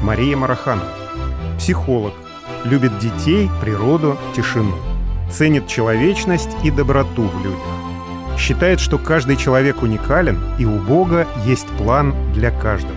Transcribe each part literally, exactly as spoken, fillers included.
Мария Мараханова. Психолог. Любит детей, природу, тишину. Ценит человечность и доброту в людях. Считает, что каждый человек уникален, и у Бога есть план для каждого.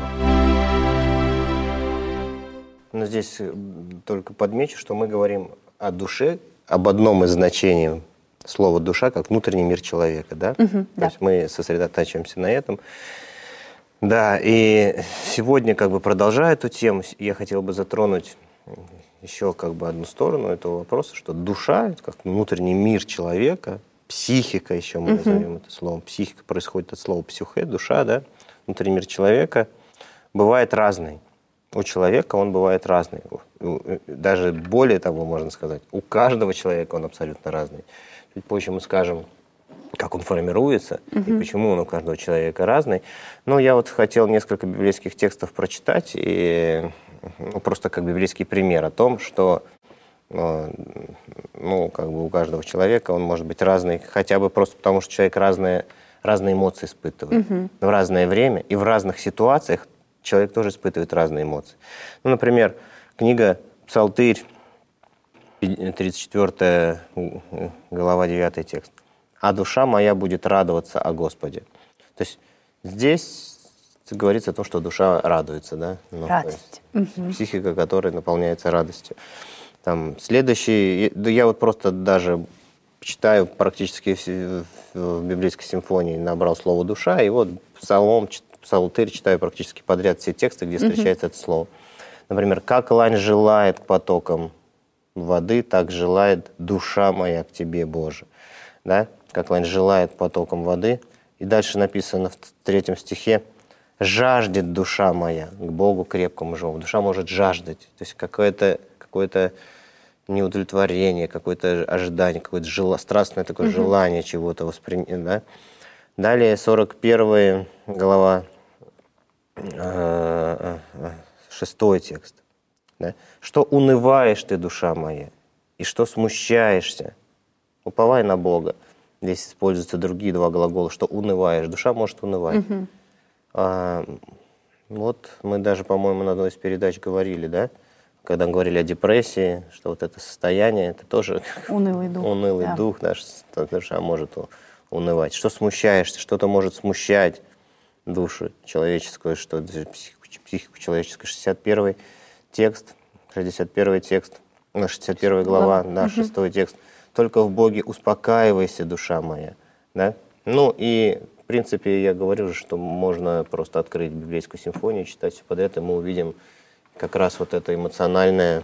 Но здесь только подмечу, что мы говорим о душе, об одном из значений слова «душа», как внутренний мир человека. Да? Угу, То да. есть мы сосредотачиваемся на этом. Да, и сегодня, как бы продолжая эту тему, я хотел бы затронуть еще как бы одну сторону этого вопроса, что душа, как внутренний мир человека, психика еще мы назовем uh-huh. это словом, психика происходит от слова психе, душа, да, внутренний мир человека бывает разный. У человека он бывает разный. Даже более того, можно сказать, у каждого человека он абсолютно разный. Чуть позже мы скажем, как он формируется uh-huh. и почему он у каждого человека разный. Но я вот хотел несколько библейских текстов прочитать, и ну, просто как библейский пример о том, что ну, как бы у каждого человека он может быть разный, хотя бы просто потому, что человек разные, разные эмоции испытывает. Uh-huh. В разное время и в разных ситуациях человек тоже испытывает разные эмоции. Ну, например, книга «Псалтырь», тридцать четвёртая глава, девятый текст. «А душа моя будет радоваться о Господе». То есть здесь говорится о том, что душа радуется, да? Ну, радость. Угу. Психика, которая наполняется радостью. Там следующий, да я вот просто даже читаю практически в, в библейской симфонии, набрал слово «душа», и вот псалом, псалтырь читаю практически подряд все тексты, где встречается угу. это слово. Например, «Как лань желает к потокам воды, так желает душа моя к тебе, Боже». Да? Как лань желает потоком воды. И дальше написано в третьем стихе: «Жаждет душа моя к Богу крепкому живому». Душа может жаждать. То есть какое-то, какое-то неудовлетворение, какое-то ожидание, какое-то жел... страстное такое угу. желание чего-то воспринять. Да? Далее сорок первая глава, шестой текст. Да? «Что унываешь ты, душа моя, и что смущаешься? Уповай на Бога». Здесь используются другие два глагола, что унываешь. Душа может унывать. Угу. А, вот мы даже, по-моему, на одной из передач говорили, да, когда говорили о депрессии, что вот это состояние, это тоже унылый дух, унылый да. дух, наша душа может унывать. Что смущаешься, что-то может смущать душу человеческую, что психику, психику человеческую. шестьдесят первый текст, шестьдесят первый текст, шестьдесят первая глава, да, угу. шестой текст. «Только в Боге успокаивайся, душа моя». Да? Ну и, в принципе, я говорю, что можно просто открыть библейскую симфонию, читать все подряд, и мы увидим как раз вот это эмоциональное,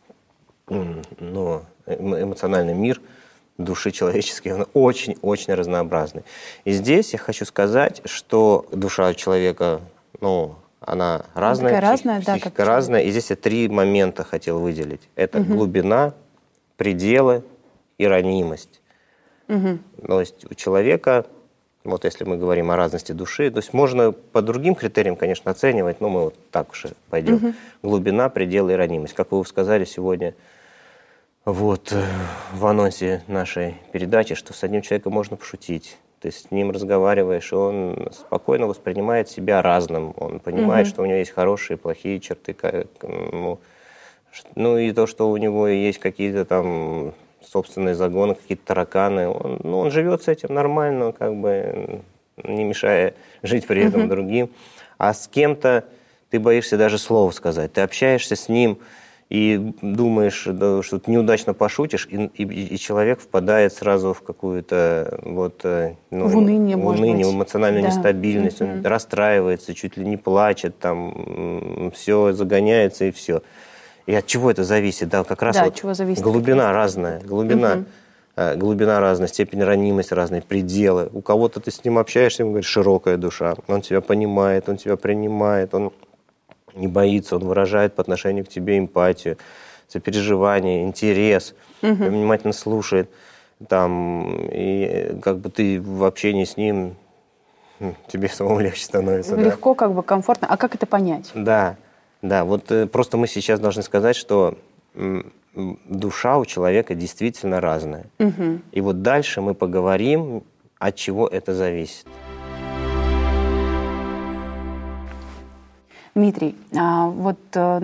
ну, эмоциональный мир души человеческой, он очень-очень разнообразный. И здесь я хочу сказать, что душа человека, ну, она разная, Такая разная, психика, да, психика разная, и здесь я три момента хотел выделить. Это угу. глубина, пределы и ранимость. Угу. То есть у человека, вот если мы говорим о разности души, то есть можно по другим критериям, конечно, оценивать, но мы вот так уж и пойдем. Угу. Глубина, пределы и ранимость. Как вы сказали сегодня вот, в анонсе нашей передачи, что с одним человеком можно пошутить. Ты с ним разговариваешь, и он спокойно воспринимает себя разным. Он понимает, угу. что у него есть хорошие и плохие черты. Ну, ну и то, что у него есть какие-то там собственные загоны, какие-то тараканы. Он, ну, он живет с этим нормально, как бы не мешая жить при этом uh-huh. другим. А с кем-то ты боишься даже слова сказать. Ты общаешься с ним и думаешь, да, что ты неудачно пошутишь, и, и, и человек впадает сразу в какую-то вот, ну, в уныние, в, уныние, в эмоциональную да. нестабильность. Uh-huh. Он расстраивается, чуть ли не плачет, там, все загоняется и все. И от чего это зависит? Да, как раз да, вот чего зависит, глубина разная, глубина, угу. глубина разная, степень ранимости разные, пределы. У кого-то ты с ним общаешься, ему говорит, широкая душа, он тебя понимает, он тебя принимает, он не боится, он выражает по отношению к тебе эмпатию, сопереживание, интерес, угу. внимательно слушает. Там, и как бы ты в общении с ним, тебе самому легче становится. Легко, да? как бы комфортно. А как это понять? Да. Да, вот э, просто мы сейчас должны сказать, что м, душа у человека действительно разная. Угу. И вот дальше мы поговорим, от чего это зависит. Дмитрий, а вот